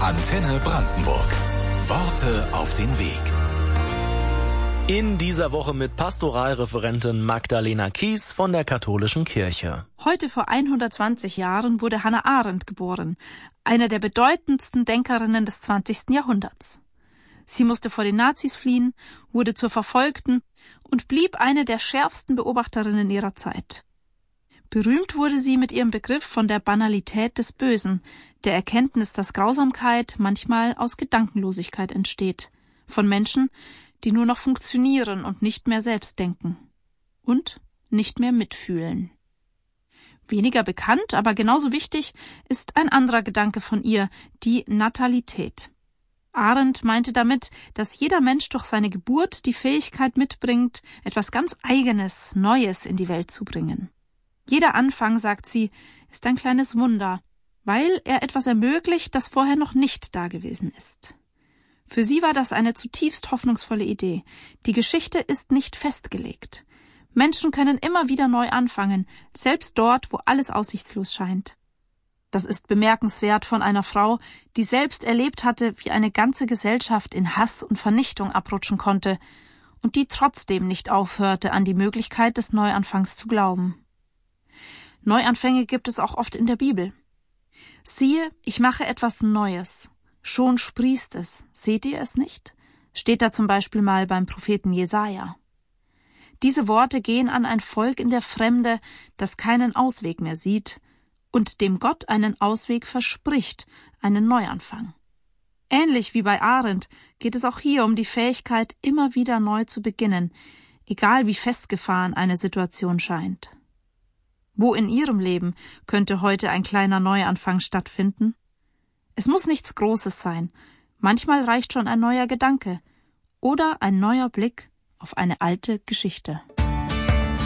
Antenne Brandenburg. Worte auf den Weg. In dieser Woche mit Pastoralreferentin Magdalena Kies von der Katholischen Kirche. Heute vor 120 Jahren wurde Hannah Arendt geboren, eine der bedeutendsten Denkerinnen des 20. Jahrhunderts. Sie musste vor den Nazis fliehen, wurde zur Verfolgten und blieb eine der schärfsten Beobachterinnen ihrer Zeit. Berühmt wurde sie mit ihrem Begriff von der Banalität des Bösen, der Erkenntnis, dass Grausamkeit manchmal aus Gedankenlosigkeit entsteht, von Menschen, die nur noch funktionieren und nicht mehr selbst denken und nicht mehr mitfühlen. Weniger bekannt, aber genauso wichtig ist ein anderer Gedanke von ihr, die Natalität. Arendt meinte damit, dass jeder Mensch durch seine Geburt die Fähigkeit mitbringt, etwas ganz Eigenes, Neues in die Welt zu bringen. Jeder Anfang, sagt sie, ist ein kleines Wunder, weil er etwas ermöglicht, das vorher noch nicht da gewesen ist. Für sie war das eine zutiefst hoffnungsvolle Idee. Die Geschichte ist nicht festgelegt. Menschen können immer wieder neu anfangen, selbst dort, wo alles aussichtslos scheint. Das ist bemerkenswert von einer Frau, die selbst erlebt hatte, wie eine ganze Gesellschaft in Hass und Vernichtung abrutschen konnte und die trotzdem nicht aufhörte, an die Möglichkeit des Neuanfangs zu glauben. Neuanfänge gibt es auch oft in der Bibel. Siehe, ich mache etwas Neues. Schon sprießt es. Seht ihr es nicht? Steht da zum Beispiel mal beim Propheten Jesaja. Diese Worte gehen an ein Volk in der Fremde, das keinen Ausweg mehr sieht und dem Gott einen Ausweg verspricht, einen Neuanfang. Ähnlich wie bei Arendt geht es auch hier um die Fähigkeit, immer wieder neu zu beginnen, egal wie festgefahren eine Situation scheint. Wo in Ihrem Leben könnte heute ein kleiner Neuanfang stattfinden? Es muss nichts Großes sein. Manchmal reicht schon ein neuer Gedanke oder ein neuer Blick auf eine alte Geschichte.